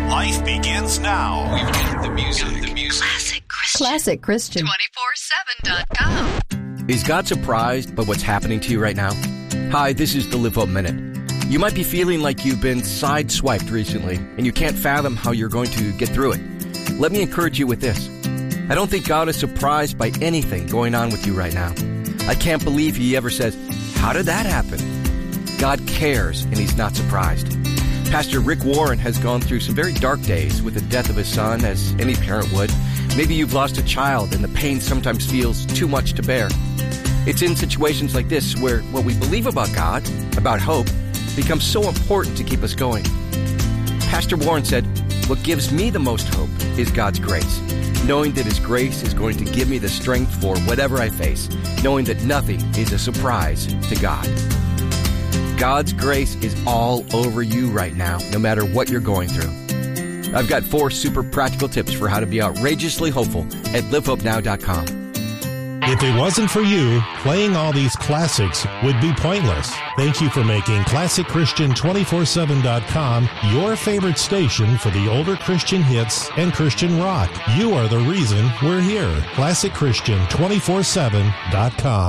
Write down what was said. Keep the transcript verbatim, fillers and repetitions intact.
Life begins now. We've got the music. The music. Classic Christian. Classic Christian. two four seven dot com. Is God surprised by what's happening to you right now? Hi, this is the Live Hope Minute. You might be feeling like you've been sideswiped recently, and you can't fathom how you're going to get through it. Let me encourage you with this. I don't think God is surprised by anything going on with you right now. I can't believe He ever says, "How did that happen?" God cares, and He's not surprised. Pastor Rick Warren has gone through some very dark days with the death of his son, as any parent would. Maybe you've lost a child, and the pain sometimes feels too much to bear. It's in situations like this where what we believe about God, about hope, becomes so important to keep us going. Pastor Warren said, "What gives me the most hope is God's grace, knowing that His grace is going to give me the strength for whatever I face, knowing that nothing is a surprise to God." God's grace is all over you right now, no matter what you're going through. I've got four super practical tips for how to be outrageously hopeful at live hope now dot com. If it wasn't for you, playing all these classics would be pointless. Thank you for making Classic Christian two forty-seven dot com your favorite station for the older Christian hits and Christian rock. You are the reason we're here. Classic Christian two forty-seven dot com.